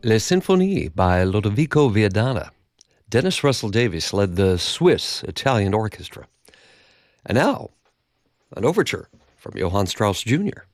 Les Sinfonie by Lodovico Viadana. Dennis Russell Davies led the Swiss Italian Orchestra. And now, an overture from Johann Strauss Jr.